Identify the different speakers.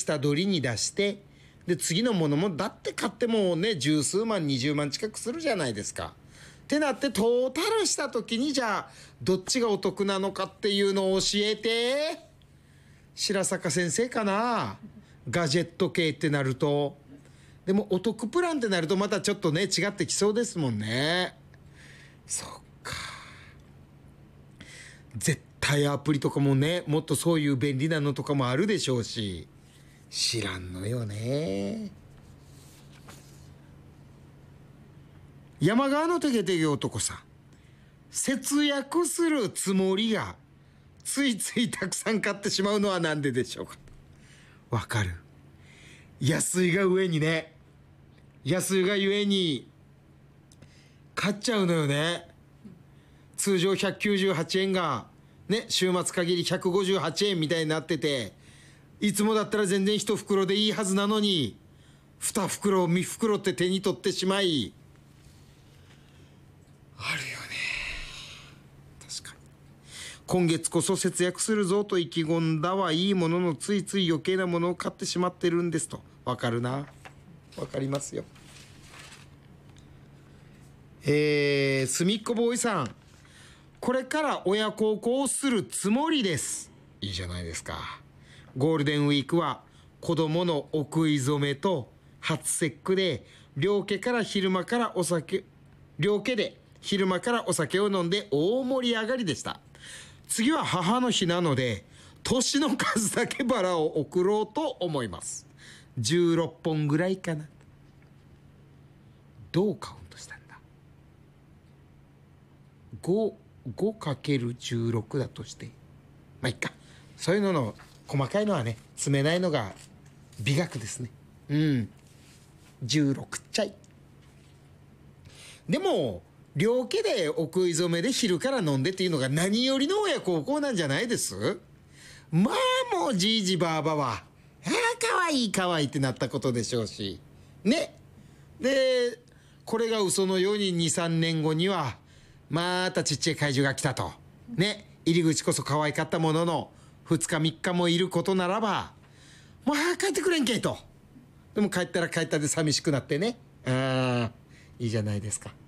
Speaker 1: 下取りに出して、で次のものもだって買ってもね十数万20万近くするじゃないですか。ってなってトータルした時に、じゃあどっちがお得なのかっていうのを教えて。白坂先生かな。ガジェット系ってなると。でもお得プランってなるとまたちょっとね違ってきそうですもんね。そっか。絶対アプリとかもね、もっとそういう便利なのとかもあるでしょうし、知らんのよね。山川のてげてげ男さん、節約するつもりがついついたくさん買ってしまうのはなんででしょうか。わかる。安いが上にね、安いがゆえに買っちゃうのよね。通常198円がね、週末限り158円みたいになってて、いつもだったら全然1袋でいいはずなのに2袋3袋って手に取ってしまい、あるよね。確かに今月こそ節約するぞと意気込んだはいいものの、ついつい余計なものを買ってしまってるんですと。わかるな。わかりますよ。すみっこボーイさん、これから親孝行をするつもりです。いいじゃないですか。ゴールデンウィークは子供のお食い初めと初節句で、両家で昼間からお酒を飲んで大盛り上がりでした。次は母の日なので年の数だけバラを送ろうと思います。16本ぐらいかな。どうカウントしたんだ。 5×16 だとして、まあいっか。そういうのの細かいのはね、詰めないのが美学ですね。16っちゃい。でも両家でお食い初めで昼から飲んでっていうのが何よりの親孝行なんじゃないです。まあもうじいじばあばはかわいいかわいいってなったことでしょうしね。でこれが嘘のように 2,3 年後にはまたちっちゃい怪獣が来たとね。入り口こそ可愛かったものの2日3日もいることならば、もう早く帰ってくれんけいと。でも帰ったら帰ったで寂しくなってね。いいじゃないですか。